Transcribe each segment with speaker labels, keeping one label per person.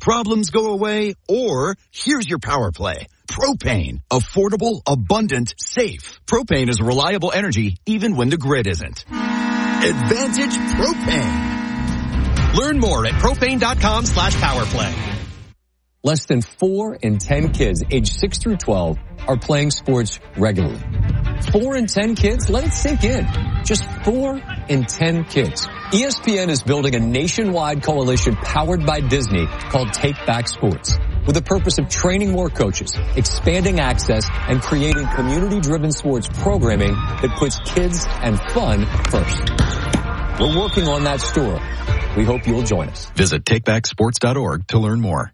Speaker 1: problems go away, or here's your power play. Propane. Affordable, abundant, safe. Propane is reliable energy even when the grid isn't. Advantage Propane.
Speaker 2: Learn more at propane.com/powerplay.
Speaker 3: Less than 4 in 10 kids aged 6 through 12 are playing sports regularly. 4 in 10 kids? Let it sink in. Just 4 in 10 kids. ESPN is building a nationwide coalition powered by Disney called Take Back Sports, with the purpose of training more coaches, expanding access, and creating community-driven sports programming that puts kids and fun first. We're working on that story. We hope you'll join us.
Speaker 1: Visit takebacksports.org to learn more.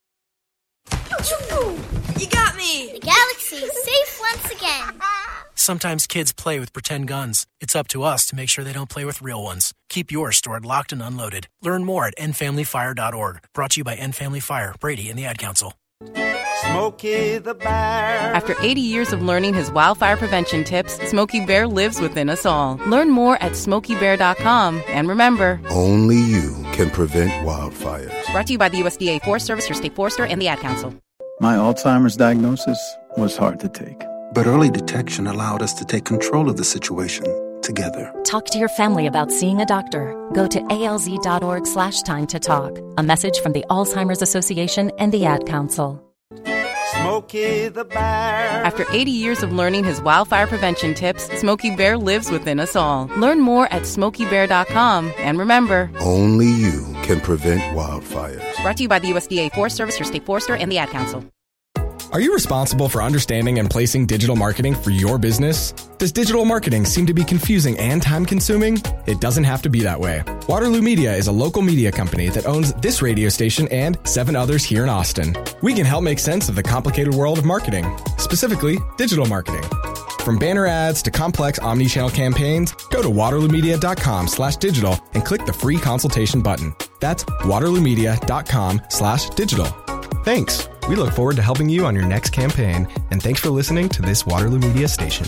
Speaker 4: You got me!
Speaker 5: The galaxy is safe once again.
Speaker 4: Sometimes kids play with pretend guns. It's up to us to make sure they don't play with real ones. Keep yours stored locked and unloaded. Learn more at endfamilyfire.org. Brought to you by End Family Fire, Brady, and the Ad Council.
Speaker 6: Smokey the Bear.
Speaker 7: After 80 years of learning his wildfire prevention tips, Smokey Bear lives within us all. Learn more at SmokeyBear.com. And remember,
Speaker 8: only you can prevent wildfires.
Speaker 7: Brought to you by the USDA Forest Service, your state forester, and the Ad Council.
Speaker 9: My Alzheimer's diagnosis was hard to take.
Speaker 8: But early detection allowed us to take control of the situation together.
Speaker 10: Talk to your family about seeing a doctor. Go to alz.org/time to talk. A message from the Alzheimer's Association and the Ad Council.
Speaker 6: Smokey the Bear.
Speaker 7: After 80 years of learning his wildfire prevention tips, Smokey Bear lives within us all. Learn more at SmokeyBear.com. And remember,
Speaker 8: only you can prevent wildfires.
Speaker 7: Brought to you by the USDA Forest Service, your state forester, and the Ad Council.
Speaker 11: Are you responsible for understanding and placing digital marketing for your business? Does digital marketing seem to be confusing and time-consuming? It doesn't have to be that way. Waterloo Media is a local media company that owns this radio station and 7 others here in Austin. We can help make sense of the complicated world of marketing, specifically digital marketing. From banner ads to complex omni-channel campaigns, go to waterloomedia.com/digital and click the free consultation button. That's waterloomedia.com/digital. Thanks. We look forward to helping you on your next campaign, and thanks for listening to this Waterloo Media station.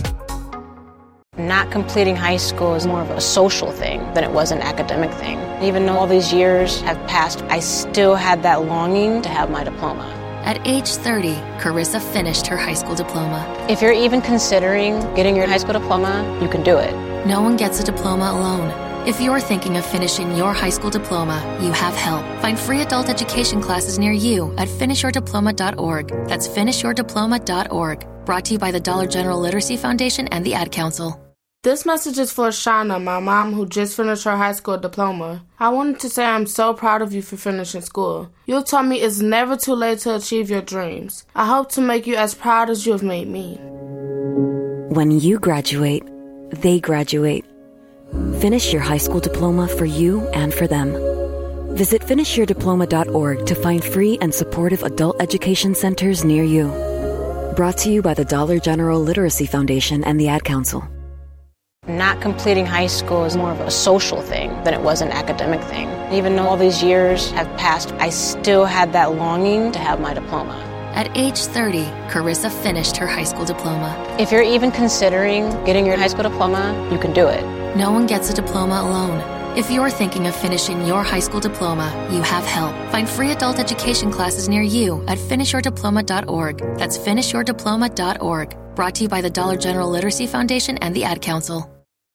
Speaker 12: Not completing high school is more of a social thing than it was an academic thing. Even though all these years have passed, I still had that longing to have my diploma.
Speaker 13: At age 30, Carissa finished her high school diploma.
Speaker 12: If you're even considering getting your high school diploma, you can do it.
Speaker 13: No one gets a diploma alone. If you're thinking of finishing your high school diploma, you have help. Find free adult education classes near you at finishyourdiploma.org. That's finishyourdiploma.org. Brought to you by the Dollar General Literacy Foundation and the Ad Council.
Speaker 14: This message is for Shauna, my mom, who just finished her high school diploma. I wanted to say I'm so proud of you for finishing school. You taught me it's never too late to achieve your dreams. I hope to make you as proud as you have made me.
Speaker 15: When you graduate, they graduate. Finish your high school diploma for you and for them. Visit finishyourdiploma.org to find free and supportive adult education centers near you. Brought to you by the Dollar General Literacy Foundation and the Ad Council.
Speaker 12: Not completing high school is more of a social thing than it was an academic thing. Even though all these years have passed, I still had that longing to have my diploma.
Speaker 13: At age 30, Carissa finished her high school diploma.
Speaker 12: If you're even considering getting your high school diploma, you can do it.
Speaker 13: No one gets a diploma alone. If you're thinking of finishing your high school diploma, you have help. Find free adult education classes near you at finishyourdiploma.org. That's finishyourdiploma.org. Brought to you by the Dollar General Literacy Foundation and the Ad Council.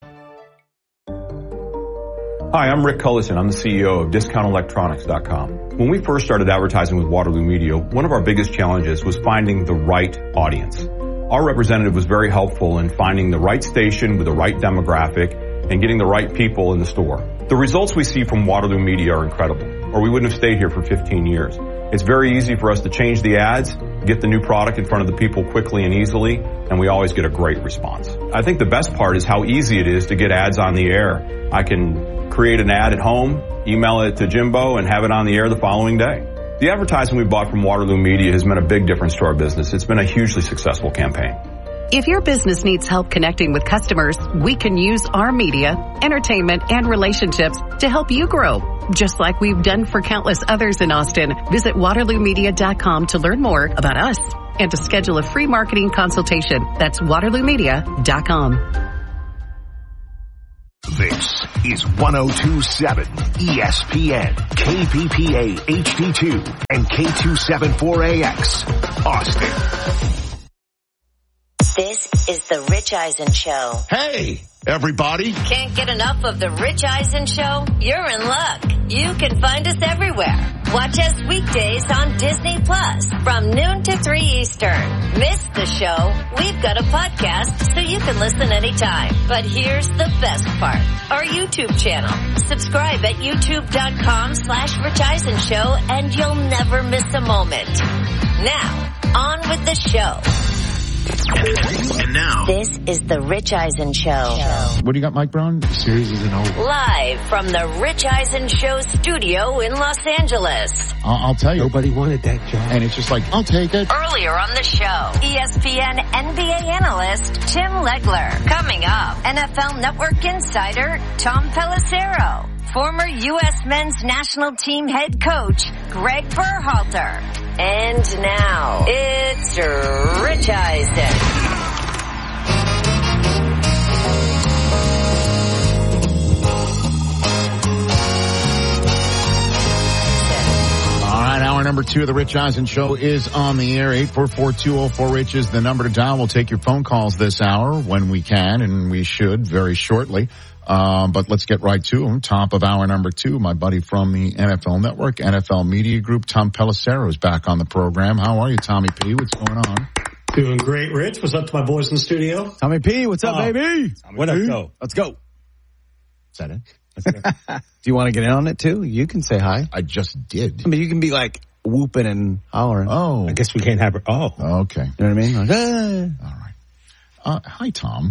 Speaker 16: Hi, I'm Rick Cullison. I'm the CEO of DiscountElectronics.com. When we first started advertising with Waterloo Media, one of our biggest challenges was finding the right audience. Our representative was very helpful in finding the right station with the right demographic and getting the right people in the store. The results we see from Waterloo Media are incredible, or we wouldn't have stayed here for 15 years. It's very easy for us to change the ads, get the new product in front of the people quickly and easily, and we always get a great response. I think the best part is how easy it is to get ads on the air. I can create an ad at home, email it to Jimbo, and have it on the air the following day. The advertising we bought from Waterloo Media has made a big difference to our business. It's been a hugely successful campaign.
Speaker 17: If your business needs help connecting with customers, we can use our media, entertainment, and relationships to help you grow, just like we've done for countless others in Austin. Visit waterloomedia.com to learn more about us and to schedule a free marketing consultation. That's waterloomedia.com.
Speaker 18: This is 102.7 ESPN, KPPA HD2, and K274AX, Austin.
Speaker 19: This is the Rich Eisen Show.
Speaker 18: Hey, everybody.
Speaker 19: Can't get enough of the Rich Eisen Show? You're in luck. You can find us everywhere. Watch us weekdays on Disney Plus from noon to 3 Eastern. Miss the show? We've got a podcast so you can listen anytime. But here's the best part. Our YouTube channel. Subscribe at youtube.com/Rich Eisen Show and you'll never miss a moment. Now, on with the show.
Speaker 18: And now,
Speaker 19: this is the Rich Eisen Show.
Speaker 20: What do you got, Mike Brown? The series isn't over.
Speaker 19: Live from the Rich Eisen Show studio in Los Angeles.
Speaker 20: I'll tell you. Nobody wanted that job. And it's just like, I'll take it.
Speaker 19: Earlier on the show, ESPN NBA analyst Tim Legler. Coming up, NFL Network insider Tom Pelissero. Former U.S. men's national team head coach Greg Berhalter. And now, it's Rich Eisen.
Speaker 20: All right, hour number 2 of the Rich Eisen Show is on the air. 844-204-RICH is the number to dial. We'll take your phone calls this hour when we can, and we should very shortly. But let's get right to him. Top of hour number 2, my buddy from the NFL Network, NFL Media Group, Tom Pelissero is back on the program. How are you, Tommy P? What's going on?
Speaker 21: Doing great, Rich. What's up to my boys in the studio?
Speaker 22: Tommy P, what's up, baby?
Speaker 21: What up,
Speaker 22: go? Let's go.
Speaker 20: Is that it?
Speaker 22: Do you want to get in on it, too? You can say hi.
Speaker 20: I just did.
Speaker 22: I mean, you can be like whooping and hollering.
Speaker 20: Oh.
Speaker 21: I guess we can't have it. Oh.
Speaker 20: Okay.
Speaker 22: You know what I mean? Like,
Speaker 20: All right. Hi, Tom.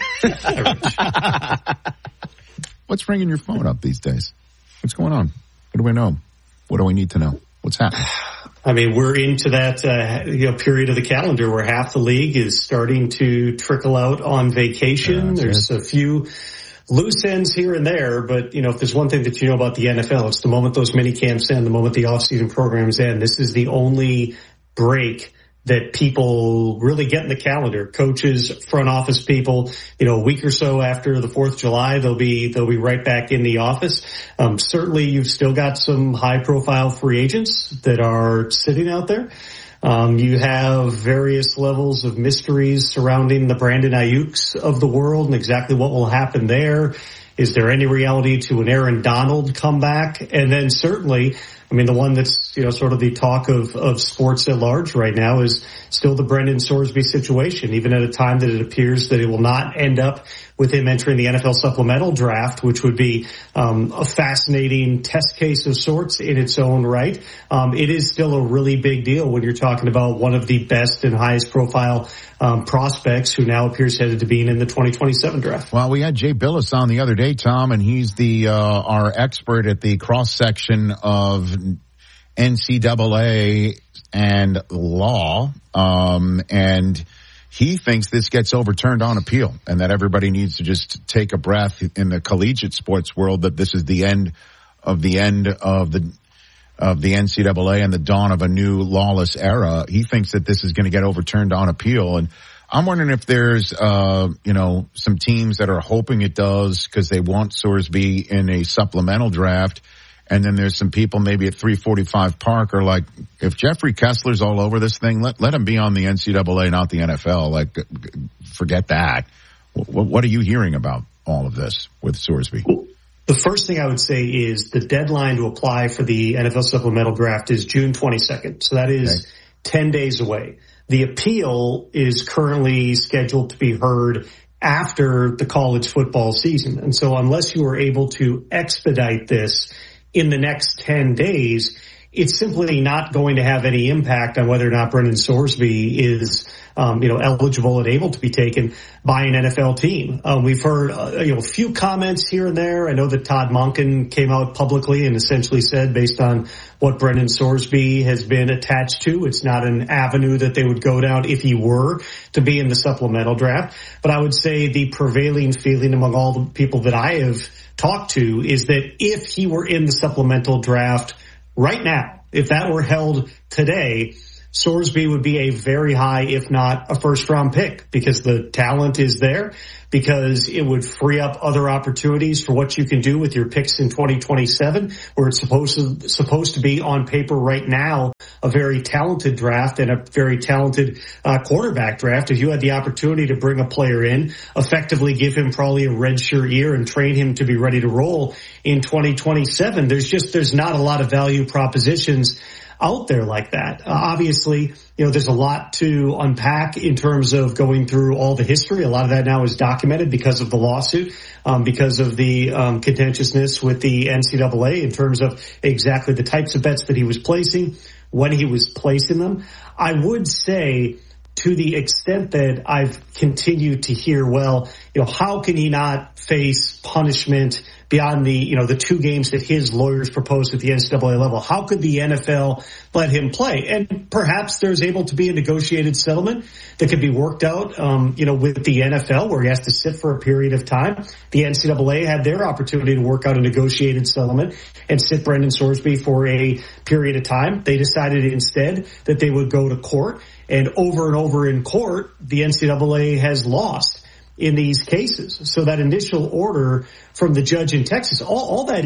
Speaker 20: What's ringing your phone up these days? What's going on? What do we know? What do we need to know? What's happening?
Speaker 21: I mean, we're into that period of the calendar where half the league is starting to trickle out on vacation. There's a few loose ends here and there, but if there's one thing that you know about the NFL, it's the moment those mini camps end, the moment the off-season programs end. This is the only break that people really get in the calendar. Coaches, front office people, a week or so after the 4th of July, they'll be right back in the office. Certainly you've still got some high profile free agents that are sitting out there. You have various levels of mysteries surrounding the Brandon Ayuks of the world and exactly what will happen there. Is there any reality to an Aaron Donald comeback? And then certainly, the one that's, sort of the talk of sports at large right now is still the Brendan Sorsby situation, even at a time that it appears that it will not end up with him entering the NFL supplemental draft, which would be a fascinating test case of sorts in its own right. It is still a really big deal when you're talking about one of the best and highest profile prospects who now appears headed to being in the 2027 draft.
Speaker 20: Well, we had Jay Billis on the other day, Tom, and he's the our expert at the cross-section of NCAA and law, and he thinks this gets overturned on appeal and that everybody needs to just take a breath in the collegiate sports world, that this is the end of the NCAA and the dawn of a new lawless era. He thinks that this is going to get overturned on appeal. And I'm wondering if there's, some teams that are hoping it does because they want Sorsby in a supplemental draft. And then there's some people maybe at 345 Park are like, if Jeffrey Kessler's all over this thing, let him be on the NCAA, not the NFL. Like, forget that. What are you hearing about all of this with Sorsby?
Speaker 21: The first thing I would say is the deadline to apply for the NFL supplemental draft is June 22nd. So that is 10 days away. The appeal is currently scheduled to be heard after the college football season. And so unless you are able to expedite this in the next 10 days, it's simply not going to have any impact on whether or not Brendan Sorsby is, eligible and able to be taken by an NFL team. We've heard, a few comments here and there. I know that Todd Monken came out publicly and essentially said, based on what Brendan Sorsby has been attached to, it's not an avenue that they would go down if he were to be in the supplemental draft. But I would say the prevailing feeling among all the people that I have talked to is that if he were in the supplemental draft right now, if that were held today, Sorsby would be a very high, if not a first-round pick, because the talent is there, because it would free up other opportunities for what you can do with your picks in 2027, where it's supposed to be on paper right now a very talented draft and a very talented quarterback draft. If you had the opportunity to bring a player in, effectively give him probably a redshirt year and train him to be ready to roll in 2027, there's not a lot of value propositions out there like that. Obviously, there's a lot to unpack in terms of going through all the history. A lot of that now is documented because of the lawsuit, because of the contentiousness with the NCAA in terms of exactly the types of bets that he was placing, when he was placing them. I would say, to the extent that I've continued to hear, how can he not face punishment beyond the 2 games that his lawyers proposed at the NCAA level? How could the NFL let him play? And perhaps there's able to be a negotiated settlement that could be worked out, with the NFL, where he has to sit for a period of time. The NCAA had their opportunity to work out a negotiated settlement and sit Brendan Sorsby for a period of time. They decided instead that they would go to court, and over in court, the NCAA has lost in these cases. So that initial order from the judge in Texas, all that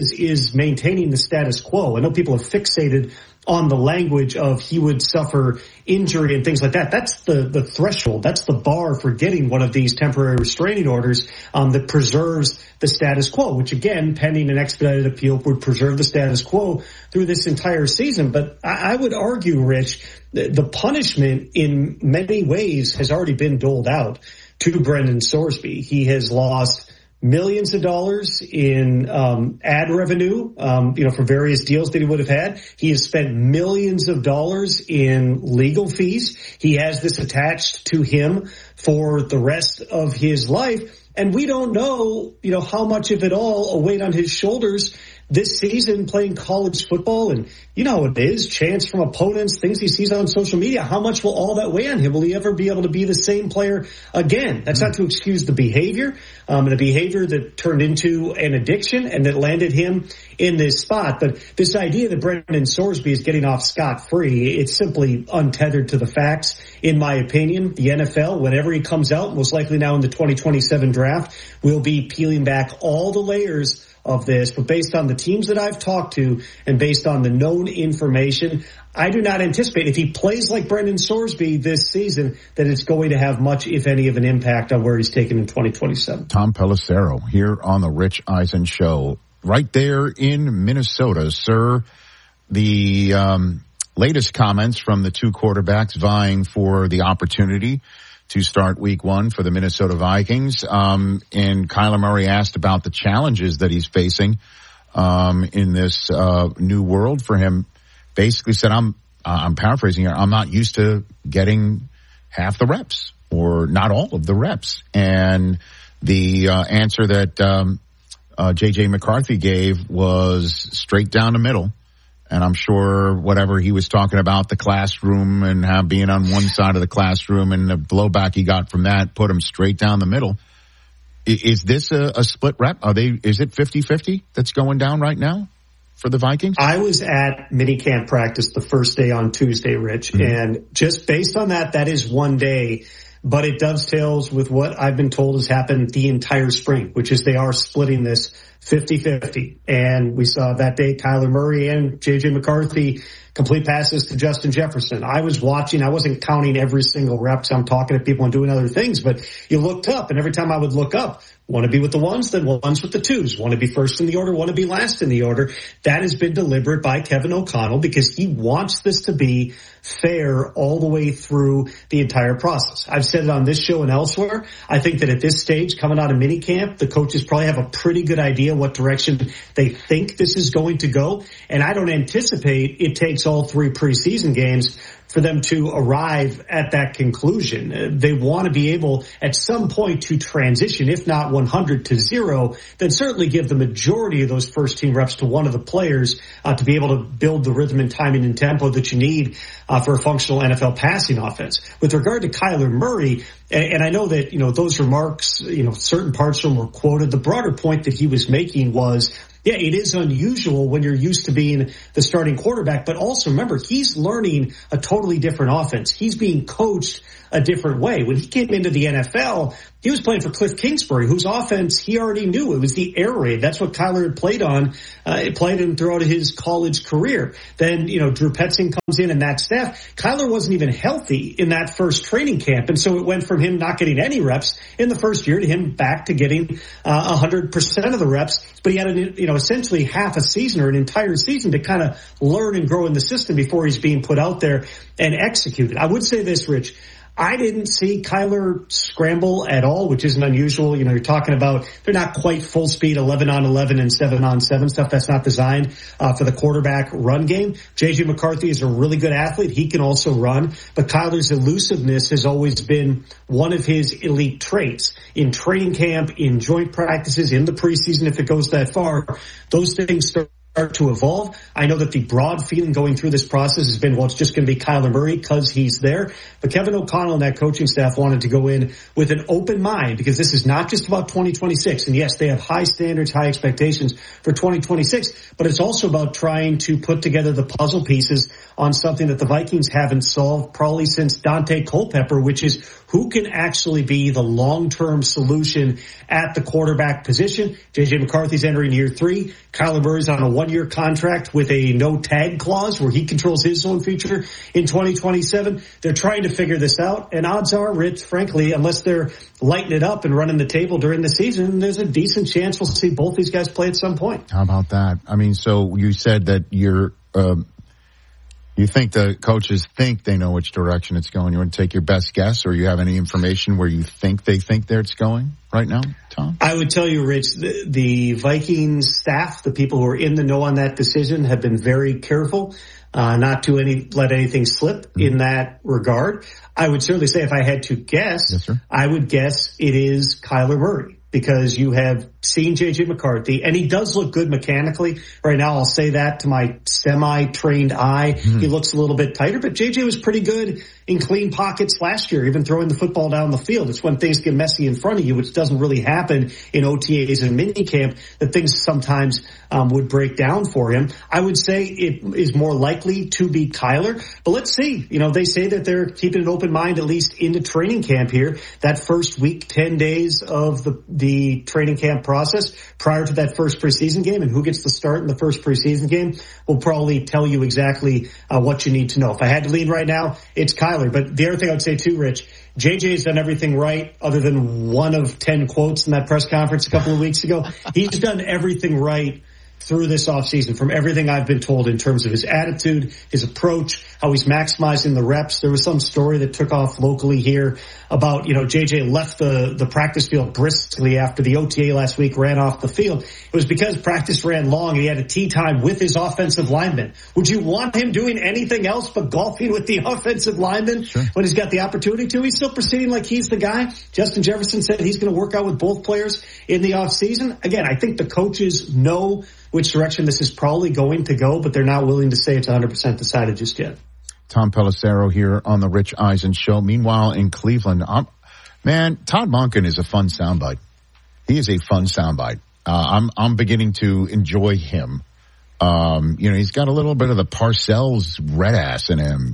Speaker 21: is maintaining the status quo. I know people are fixated on the language of he would suffer injury and things like that. That's the threshold. That's the bar for getting one of these temporary restraining orders that preserves the status quo, which again, pending an expedited appeal, would preserve the status quo through this entire season. But I would argue, Rich, the punishment in many ways has already been doled out to Brendan Sorsby. He has lost millions of dollars in ad revenue, for various deals that he would have had. He has spent millions of dollars in legal fees. He has this attached to him for the rest of his life. And we don't know, how much of it all a weight on his shoulders this season playing college football. And how it is, chants from opponents, things he sees on social media. How much will all that weigh on him? Will he ever be able to be the same player again? That's not to excuse the behavior, and a behavior that turned into an addiction and that landed him in this spot. But this idea that Brendan Sorsby is getting off scot-free, it's simply untethered to the facts, in my opinion. The NFL, whenever he comes out, most likely now in the 2027 draft, will be peeling back all the layers of this. But based on the teams that I've talked to and based on the known information, I do not anticipate, if he plays like Brendan Sorsby this season, that it's going to have much, if any, of an impact on where he's taken in 2027.
Speaker 20: Tom Pelissero here on the Rich Eisen Show, right there in Minnesota. Sir, the latest comments from the 2 quarterbacks vying for the opportunity to start week 1 for the Minnesota Vikings. And Kyler Murray asked about the challenges that he's facing in this new world for him. Basically said, I'm paraphrasing here, I'm not used to getting half the reps or not all of the reps. And the answer that J.J. McCarthy gave was straight down the middle. And I'm sure whatever he was talking about, the classroom and how being on one side of the classroom and the blowback he got from that put him straight down the middle. Is this a split rep? Is it 50-50 that's going down right now for the Vikings?
Speaker 21: I was at minicamp practice the first day on Tuesday, Rich, and just based on that is one day. But it dovetails with what I've been told has happened the entire spring, which is they are splitting this 50-50. And we saw that day Kyler Murray and J.J. McCarthy complete passes to Justin Jefferson. I was watching. I wasn't counting every single rep, so I'm talking to people and doing other things. But you looked up, and every time I would look up, want to be with the ones, then ones with the twos. Want to be first in the order, want to be last in the order. That has been deliberate by Kevin O'Connell because he wants this to be fair all the way through the entire process. I've said it on this show and elsewhere. I think that at this stage, coming out of minicamp, the coaches probably have a pretty good idea what direction they think this is going to go. And I don't anticipate it takes all 3 preseason games for them to arrive at that conclusion. They want to be able at some point to transition, if not 100 to 0, then certainly give the majority of those first team reps to one of the players to be able to build the rhythm and timing and tempo that you need for a functional NFL passing offense. With regard to Kyler Murray, and I know that, those remarks, certain parts of them were quoted. The broader point that he was making was Yeah, it is unusual when you're used to being the starting quarterback, but also remember, he's learning a totally different offense. He's being coached a different way. When he came into the NFL, he was playing for Cliff Kingsbury, whose offense he already knew. It was the air raid. That's what Kyler had played on. It played him throughout his college career. Then, Drew Petzing comes in and that staff. Kyler wasn't even healthy in that first training camp. And so it went from him not getting any reps in the first year to him back to getting 100% of the reps. But he had essentially half a season or an entire season to kind of learn and grow in the system before he's being put out there and executed. I would say this, Rich. I didn't see Kyler scramble at all, which isn't unusual. You're talking about they're not quite full speed 11-on-11 and 7-on-7 stuff. That's not designed for the quarterback run game. J.J. McCarthy is a really good athlete. He can also run, but Kyler's elusiveness has always been one of his elite traits. In training camp, in joint practices, in the preseason, if it goes that far, those things start to evolve. I know that the broad feeling going through this process has been, well, it's just going to be Kyler Murray because he's there. But Kevin O'Connell and that coaching staff wanted to go in with an open mind because this is not just about 2026. And yes, they have high standards, high expectations for 2026, but it's also about trying to put together the puzzle pieces on something that the Vikings haven't solved probably since Dante Culpepper, which is who can actually be the long-term solution at the quarterback position. J.J. McCarthy's entering year 3. Kyler Murray's on a 1-year contract with a no-tag clause where he controls his own future in 2027. They're trying to figure this out, and odds are, Rich, frankly, unless they're lighting it up and running the table during the season, there's a decent chance we'll see both these guys play at some point.
Speaker 20: How about that? I mean, so you said that you think the coaches think they know which direction it's going. You want to take your best guess, or you have any information where you think they think there it's going right now, Tom?
Speaker 21: I would tell you, Rich, the Vikings staff, the people who are in the know on that decision, have been very careful not to let anything slip in that regard. I would certainly say if I had to guess, yes, I would guess it is Kyler Murray. Because you have seen J.J. McCarthy, and he does look good mechanically. Right now, I'll say that to my semi-trained eye. He looks a little bit tighter, but J.J. was pretty good in clean pockets last year, even throwing the football down the field. It's when things get messy in front of you, which doesn't really happen in OTAs and minicamp, that things sometimes would break down for him. I would say it is more likely to be Kyler, but let's see. They say that they're keeping an open mind at least into training camp here. That first week, 10 days of the training camp process prior to that first preseason game, and who gets the start in the first preseason game will probably tell you exactly what you need to know. If I had to lean right now, it's Kyler. But the other thing I would say too, Rich, JJ's done everything right other than one of 10 quotes in that press conference a couple of weeks ago. He's done everything right through this offseason from everything I've been told in terms of his attitude, his approach, how he's maximizing the reps. There was some story that took off locally here about, JJ left the practice field briskly after the OTA last week, ran off the field. It was because practice ran long and he had a tee time with his offensive lineman. Would you want him doing anything else but golfing with the offensive lineman when he's got the opportunity to? He's still proceeding like he's the guy. Justin Jefferson said he's going to work out with both players in the offseason. Again, I think the coaches know which direction this is probably going to go, but they're not willing to say it's 100% decided just yet.
Speaker 20: Tom Pelissero here on the Rich Eisen Show. Meanwhile, in Cleveland, Todd Monken is a fun soundbite. He is a fun soundbite. I'm beginning to enjoy him. He's got a little bit of the Parcells red ass in him,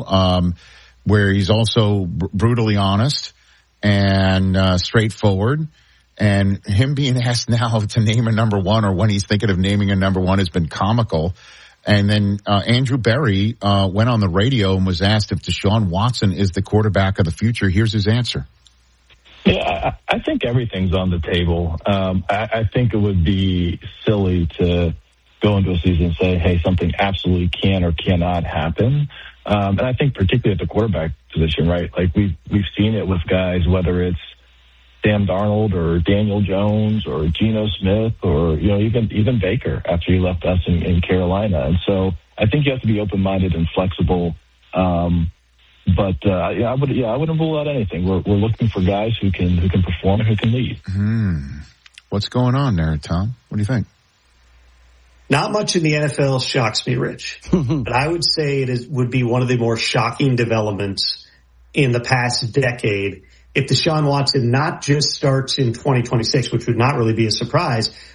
Speaker 20: where he's also brutally honest and straightforward. And him being asked now to name a number one, or when he's thinking of naming a number one, has been comical. And then Andrew Berry went on the radio and was asked if Deshaun Watson is the quarterback of the future. Here's his answer.
Speaker 2: Yeah, I think everything's on the table. I think it would be silly to go into a season and say, hey, something absolutely can or cannot happen. And I think particularly at the quarterback position, right? Like we've seen it with guys, whether it's Sam Darnold or Daniel Jones or Geno Smith or, even Baker after he left us in Carolina. And so I think you have to be open-minded and flexible. I wouldn't rule out anything. We're looking for guys who can perform and who can lead.
Speaker 20: What's going on there, Tom? What do you think?
Speaker 21: Not much in the NFL shocks me, Rich. But I would say it would be one of the more shocking developments in the past decade if Deshaun Watson not just starts in 2026, which would not really be a surprise,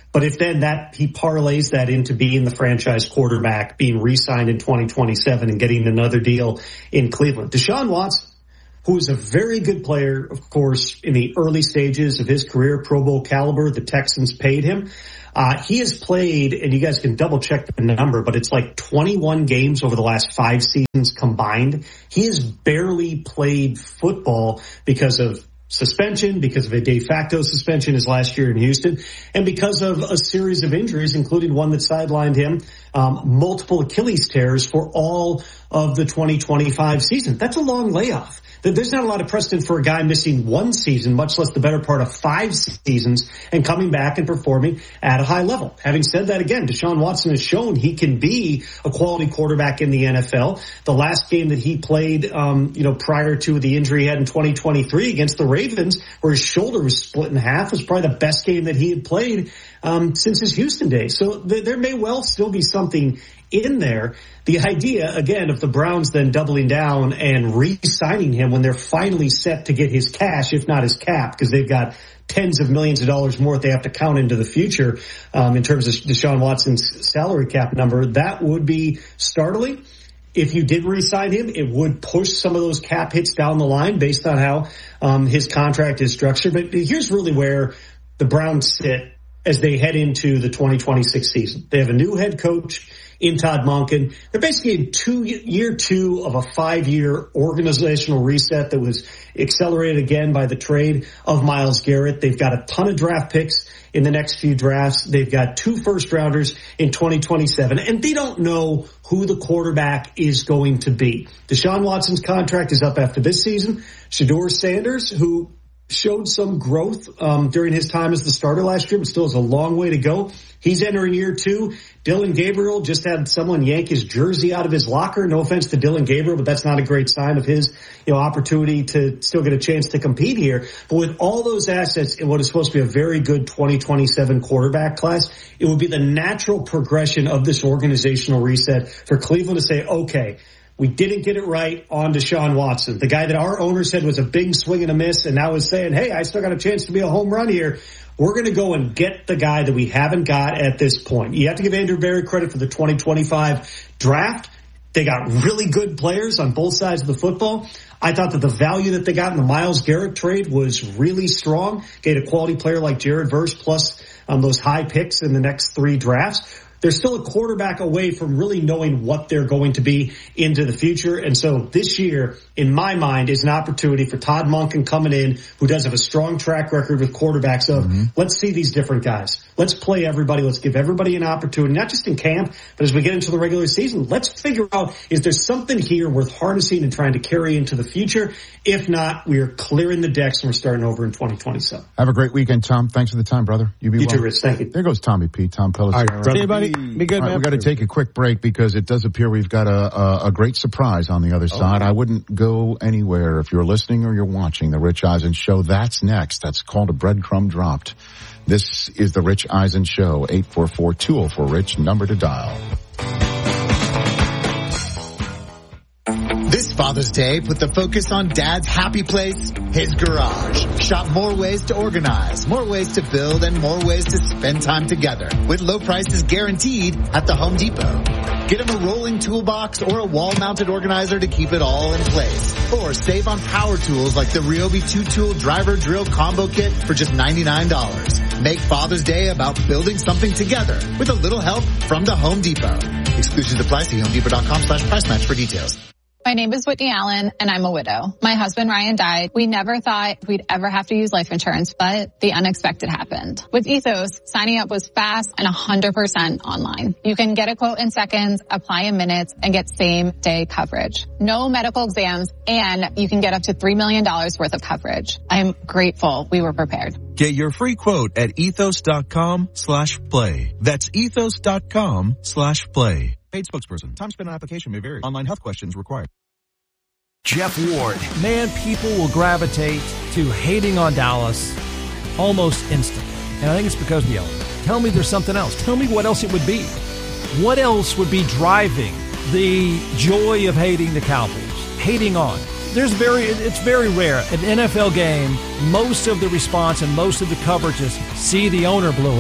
Speaker 21: But if then he parlays that into being the franchise quarterback, being re-signed in 2027 and getting another deal in Cleveland. Deshaun Watson, who is a very good player, of course, in the early stages of his career, Pro Bowl caliber, the Texans paid him. He has played, and you guys can double check the number, but it's like 21 games over the last 5 seasons combined. He has barely played football because of suspension, because of a de facto suspension his last year in Houston, and because of a series of injuries, including one that sidelined him, multiple Achilles tears for all of the 2025 season. That's a long layoff. There's not a lot of precedent for a guy missing 1 season, much less the better part of 5 seasons, and coming back and performing at a high level. Having said that, again, Deshaun Watson has shown he can be a quality quarterback in the NFL. The last game that he played, prior to the injury he had in 2023 against the Ravens, where his shoulder was split in half, was probably the best game that he had played since his Houston days. So there may well still be something in there. The idea, again, of the Browns then doubling down and re-signing him when they're finally set to get his cash, if not his cap, because they've got tens of millions of dollars more that they have to count into the future in terms of Deshaun Watson's salary cap number, that would be startling. If you did re-sign him, it would push some of those cap hits down the line based on how his contract is structured. But here's really where the Browns sit as they head into the 2026 season. They have a new head coach in Todd Monken. They're basically in year two of a 5-year organizational reset that was accelerated again by the trade of Myles Garrett. They've got a ton of draft picks in the next few drafts. They've got 2 first-rounders in 2027, and they don't know who the quarterback is going to be. Deshaun Watson's contract is up after this season. Shedeur Sanders, who showed some growth during his time as the starter last year, but still has a long way to go. He's entering year 2. Dillon Gabriel just had someone yank his jersey out of his locker. No offense to Dillon Gabriel, but that's not a great sign of his, opportunity to still get a chance to compete here. But with all those assets in what is supposed to be a very good 2027 quarterback class, it would be the natural progression of this organizational reset for Cleveland to say, okay, we didn't get it right on Deshaun Watson, the guy that our owner said was a big swing and a miss, and now is saying, hey, I still got a chance to be a home run here. We're going to go and get the guy that we haven't got at this point. You have to give Andrew Berry credit for the 2025 draft. They got really good players on both sides of the football. I thought that the value that they got in the Myles Garrett trade was really strong. Get a quality player like Jared Verse plus those high picks in the next 3 drafts. They're still a quarterback away from really knowing what they're going to be into the future. And so this year, in my mind, is an opportunity for Todd Monken coming in, who does have a strong track record with quarterbacks of, let's see these different guys. Let's play everybody. Let's give everybody an opportunity, not just in camp, but as we get into the regular season, let's figure out, is there something here worth harnessing and trying to carry into the future? If not, we are clearing the decks and we're starting over in 2027.
Speaker 20: Have a great weekend, Tom. Thanks for the time, brother. You
Speaker 21: well. Too, Rich. Thank you.
Speaker 20: There goes Tommy P. Tom Pelissero.
Speaker 22: All right, see you, buddy. Be good, man.
Speaker 20: We've got to take a quick break because it does appear we've got a great surprise on the other side. I wouldn't go anywhere if you're listening or you're watching the Rich Eisen Show. That's next. That's called a breadcrumb dropped. This is the Rich Eisen Show. 844-204-RICH, number to dial.
Speaker 1: This Father's Day, put the focus on Dad's happy place, his garage. Shop more ways to organize, more ways to build, and more ways to spend time together. With low prices guaranteed at the Home Depot. Get him a rolling toolbox or a wall-mounted organizer to keep it all in place. Or save on power tools like the Ryobi 2-tool driver drill combo kit for just $99. Make Father's Day about building something together with a little help from the Home Depot. Exclusions apply. See HomeDepot.com/price match for details.
Speaker 3: My name is Whitney Allen, and I'm a widow. My husband, Ryan, died. We never thought we'd ever have to use life insurance, but the unexpected happened. With Ethos, signing up was fast and 100% online. You can get a quote in seconds, apply in minutes, and get same-day coverage. No medical exams, and you can get up to $3 million worth of coverage. I'm grateful we were prepared.
Speaker 23: Get your free quote at ethos.com/play. That's ethos.com/play. Paid spokesperson. Time spent on application may vary. Online health questions required.
Speaker 18: Jeff Ward.
Speaker 4: Man, people will gravitate to hating on Dallas almost instantly. And I think it's because of the owner. Tell me there's something else. Tell me what else it would be. What else would be driving the joy of hating the Cowboys? Hating on. It's very rare. An NFL game, most of the response and most of the coverage is, see, the owner blew it.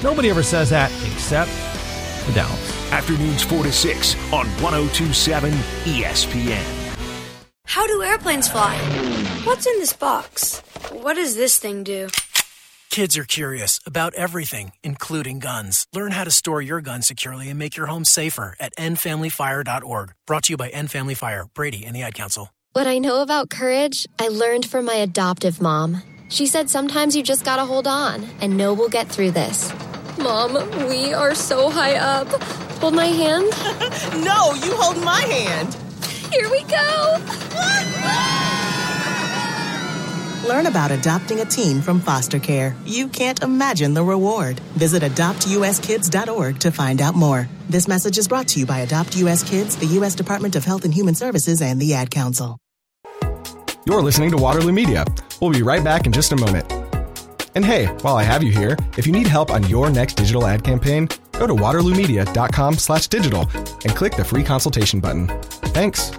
Speaker 4: Nobody ever says that except the Dallas.
Speaker 18: Afternoons 4 to 6 on 102.7 ESPN.
Speaker 5: How do airplanes fly? What's in this box? What does this thing do?
Speaker 9: Kids are curious about everything, including guns. Learn how to store your gun securely and make your home safer at endfamilyfire.org. Brought to you by End Family Fire, Brady, and the Ad Council.
Speaker 10: What I know about courage, I learned from my adoptive mom. She said sometimes you just gotta hold on and know we'll get through this. Mom, we are so high up. Hold my hand.
Speaker 24: No, you hold my hand.
Speaker 10: Here we go.
Speaker 24: Learn about adopting a teen from foster care. You can't imagine the reward. Visit adoptuskids.org to find out more. This message is brought to you by Adopt U.S. Kids, the U.S. Department of Health and Human Services, and the Ad Council.
Speaker 11: You're listening to Waterloo Media. We'll be right back in just a moment. And hey, while I have you here, if you need help on your next digital ad campaign, go to waterloomedia.com/digital and click the free consultation button. Thanks.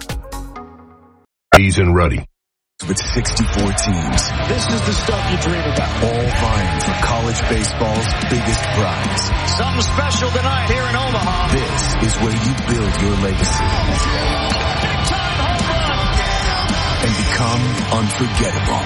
Speaker 18: He's and Ruddy.
Speaker 25: With 64 teams.
Speaker 18: This is the stuff you dream about.
Speaker 25: All vying for college baseball's biggest prize.
Speaker 18: Something special tonight here in Omaha.
Speaker 25: This is where you build your legacy.
Speaker 18: Big time home run.
Speaker 25: And become unforgettable.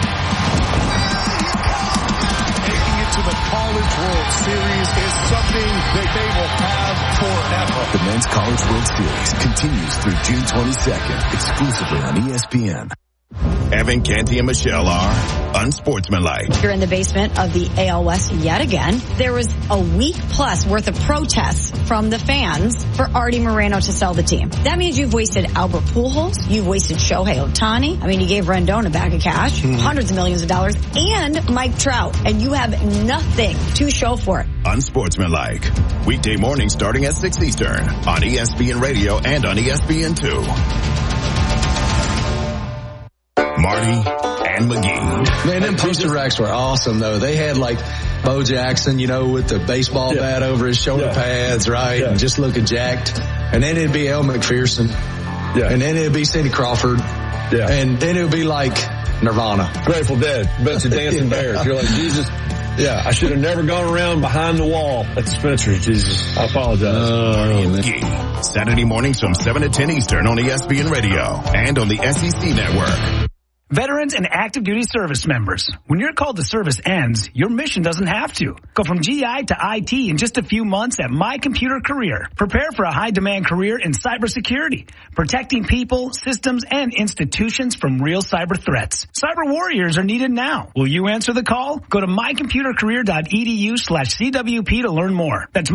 Speaker 18: Making it to the College World Series is something that they will have forever.
Speaker 25: The Men's College World Series continues through June 22nd, exclusively on ESPN.
Speaker 26: Evan, Canty, and Michelle are unsportsmanlike.
Speaker 27: You're in the basement of the AL West yet again. There was a week plus worth of protests from the fans for Artie Moreno to sell the team. That means you've wasted Albert Pujols, you've wasted Shohei Ohtani. I mean, you gave Rendon a bag of cash, hundreds of millions of dollars, and Mike Trout, and you have nothing to show for it.
Speaker 26: Unsportsmanlike. Weekday mornings starting at 6 Eastern on ESPN Radio and on ESPN2. Marty and McGee.
Speaker 28: Man, them poster racks were awesome, though. They had, like, Bo Jackson, you know, with the baseball bat over his shoulder pads, right? And just looking jacked. And then it'd be Elle Macpherson. Yeah. And then it'd be Cindy Crawford. Yeah. And then it would be, like, Nirvana.
Speaker 29: Grateful Dead. Bunch of dancing bears. You're like, Jesus. Yeah, I should have never gone around behind the wall at Spencer's. Jesus, I apologize.
Speaker 26: Saturday mornings from 7 to 10 Eastern on ESPN Radio and on the SEC Network.
Speaker 30: Veterans and active duty service members, when your call to service ends, your mission doesn't have to. Go from GI to IT in just a few months at My Computer Career. Prepare for a high-demand career in cybersecurity, protecting people, systems, and institutions from real cyber threats. Cyber warriors are needed now. Will you answer the call? Go to mycomputercareer.edu/CWP to learn more. That's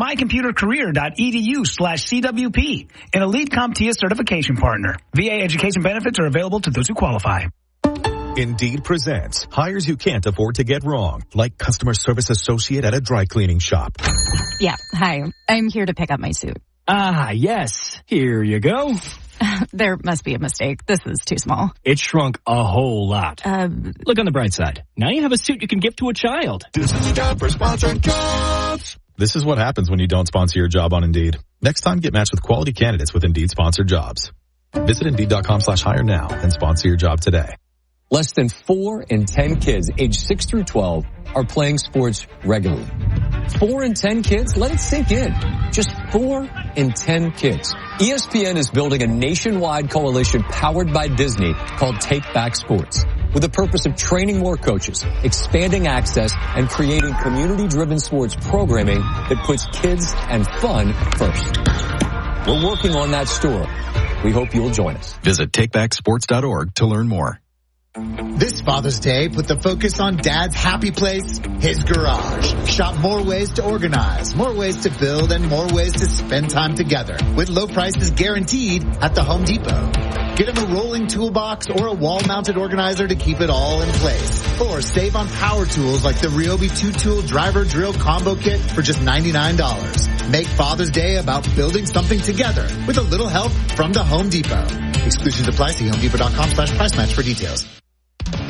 Speaker 30: mycomputercareer.edu/CWP, an Elite CompTIA certification partner. VA education benefits are available to those who qualify.
Speaker 31: Indeed presents hires you can't afford to get wrong, like customer service associate at a dry cleaning shop.
Speaker 32: Yeah, hi. I'm here to pick up my suit.
Speaker 33: Ah, yes. Here you go.
Speaker 32: There must be a mistake. This is too small.
Speaker 33: It shrunk a whole lot. Look on the bright side. Now you have a suit you can give to a child.
Speaker 31: This is a job for sponsored jobs. This is what happens when you don't sponsor your job on Indeed. Next time, get matched with quality candidates with Indeed sponsored jobs. Visit Indeed.com/hire now and sponsor your job today.
Speaker 34: Less than 4 in 10 kids aged 6 through 12 are playing sports regularly. 4 in 10 kids? Let it sink in. Just 4 in 10 kids. ESPN is building a nationwide coalition powered by Disney called Take Back Sports, with the purpose of training more coaches, expanding access, and creating community-driven sports programming that puts kids and fun first. We're working on that story. We hope you'll join us.
Speaker 31: Visit takebacksports.org to learn more.
Speaker 1: This Father's Day, put the focus on Dad's happy place, his garage. Shop more ways to organize, more ways to build, and more ways to spend time together. With low prices guaranteed at the Home Depot. Get him a rolling toolbox or a wall-mounted organizer to keep it all in place. Or save on power tools like the Ryobi 2-tool driver drill combo kit for just $99. Make Father's Day about building something together with a little help from the Home Depot. Exclusions apply. See HomeDepot.com/price match for details.